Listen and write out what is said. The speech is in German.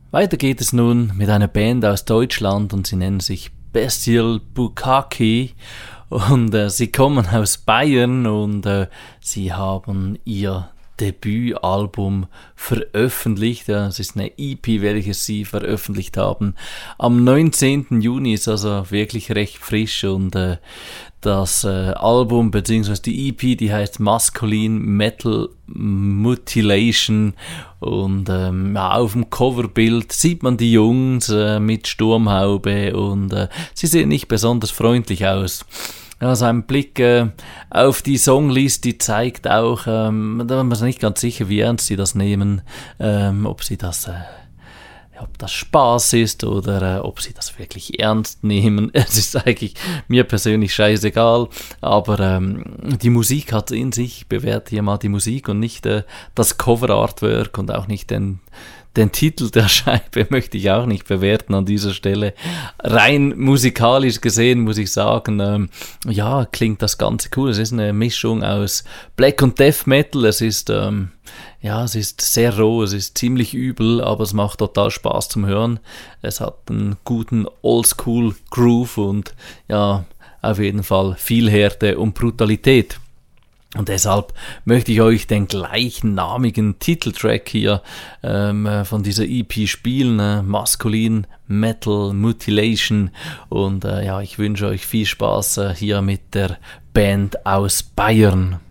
Weiter geht es nun mit einer Band aus Deutschland und sie nennen sich Bestial Bukkake und sie kommen aus Bayern und sie haben ihr Debütalbum veröffentlicht. Es ist eine EP, welches sie veröffentlicht haben. Am 19. Juni ist also wirklich recht frisch und das Album bzw. die EP, die heißt Masculine Metal Mutilation und auf dem Coverbild sieht man die Jungs mit Sturmhaube und sie sehen nicht besonders freundlich aus. Also ein Blick auf die Songlist, die zeigt auch, da ist man nicht ganz sicher, wie ernst sie das nehmen, ob das Spaß ist oder ob sie das wirklich ernst nehmen. Es ist eigentlich mir persönlich scheißegal, aber die Musik hat in sich, ich bewerte hier mal die Musik und nicht das Cover-Artwork und auch nicht den Titel der Scheibe möchte ich auch nicht bewerten an dieser Stelle. Rein musikalisch gesehen muss ich sagen, klingt das Ganze cool. Es ist eine Mischung aus Black und Death Metal. Es ist sehr roh, es ist ziemlich übel, aber es macht total Spaß zum Hören. Es hat einen guten Oldschool Groove und ja, auf jeden Fall viel Härte und Brutalität. Und deshalb möchte ich euch den gleichnamigen Titeltrack hier von dieser EP spielen, Masculine Metal Mutilation. Und ich wünsche euch viel Spaß hier mit der Band aus Bayern.